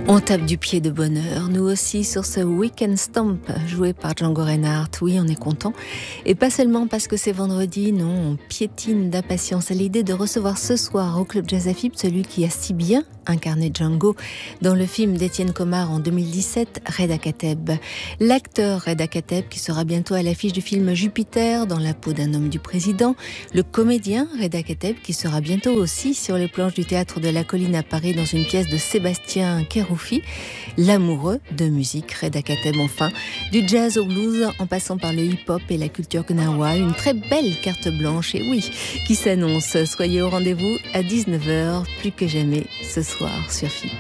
On tape du pied de bonheur, nous aussi, sur ce Weekend Stomp, joué par Django Reinhardt. Oui, on est content. Et pas seulement parce que c'est vendredi, non, on piétine d'impatience à l'idée de recevoir ce soir au Club Jazz Afib celui qui a si bien incarné Django dans le film d'Étienne Comard en 2017, Reda Kateb. L'acteur Reda Kateb qui sera bientôt à l'affiche du film Jupiter dans la peau d'un homme du président. Le comédien Reda Kateb qui sera bientôt aussi sur les planches du théâtre de la Colline à Paris dans une pièce de Sébastien Kéroufi. L'amoureux de musique Reda Kateb enfin. Du jazz au blues en passant par le hip-hop et la culture gnawa. Une très belle carte blanche et oui, qui s'annonce. Soyez au rendez-vous à 19h plus que jamais ce soir sur FIP.